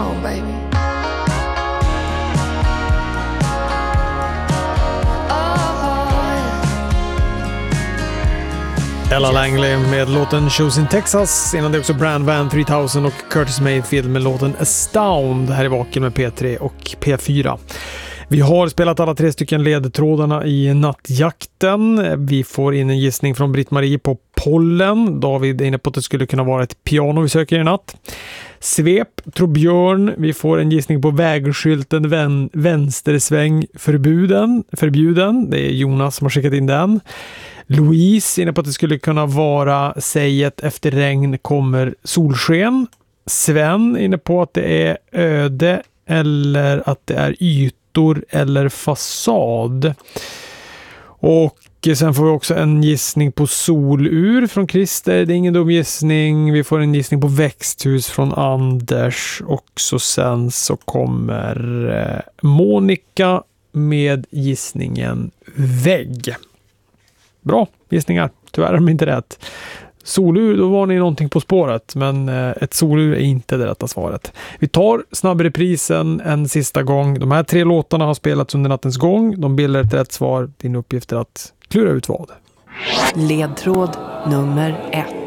home, baby. Ella Langley med låten Shows in Texas. Innan det också Brand Van 3000 och Curtis Mayfield med låten Astound här i Vaken med P3 och P4. Vi har spelat alla 3 stycken ledtrådarna i nattjakten. Vi får in en gissning från Britt-Marie på pollen. David är inne på att det skulle kunna vara ett piano vi söker i natt. Svep, tror Björn. Vi får en gissning på vägskylten vänstersväng förbjuden. Det är Jonas som har skickat in den. Louise inne på att det skulle kunna vara säget efter regn kommer solsken. Sven inne på att det är öde eller att det är ytor eller fasad. Och sen får vi också en gissning på solur från Christer. Det är ingen dum gissning. Vi får en gissning på växthus från Anders. Och så sen så kommer Monica med gissningen vägg. Bra gissningar. Tyvärr är de inte rätt. Solur, då var ni någonting på spåret. Men ett solur är inte det rätta svaret. Vi tar snabbreprisen en sista gång. De här 3 låtarna har spelats under nattens gång. De bildar ett rätt svar. Din uppgift är att klura ut vad. Ledtråd nummer 1.